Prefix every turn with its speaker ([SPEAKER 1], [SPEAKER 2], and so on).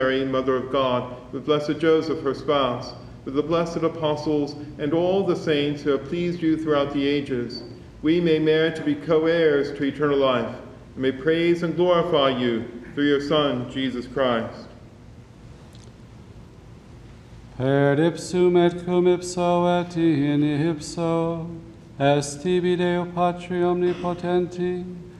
[SPEAKER 1] Mary, Mother of God, with blessed Joseph, her spouse, with the blessed apostles and all the saints who have pleased you throughout the ages, we may merit to be co-heirs to eternal life, and may praise and glorify you through your Son, Jesus Christ.
[SPEAKER 2] Per ipsum et cum ipso et in ipso, est tibi Deo Patri omnipotenti,